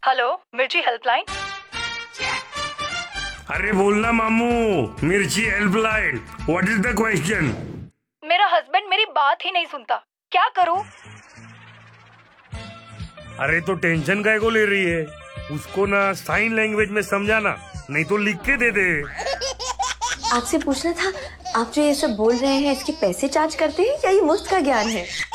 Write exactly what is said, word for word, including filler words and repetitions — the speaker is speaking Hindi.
हेलो, मिर्ची हेल्पलाइन। अरे बोलना मामू, मिर्ची helpline. What is the question? मेरा हस्बैंड मेरी बात ही नहीं सुनता, क्या करूं? अरे तो टेंशन काहे को ले रही है? उसको ना साइन लैंग्वेज में समझाना, नहीं तो लिख के दे दे। आपसे पूछना था, आप जो ये सब बोल रहे हैं इसके पैसे चार्ज करते हैं या ये मुफ्त का ज्ञान है?